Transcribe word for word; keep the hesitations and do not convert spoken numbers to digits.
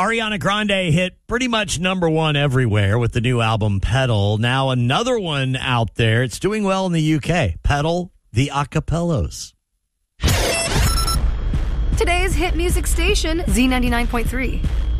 Ariana Grande hit pretty much number one everywhere with the new album Pedal. Now another one out there. It's doing well in the U K. Pedal, the Acapellos. Today's hit music station, Z ninety-nine point three.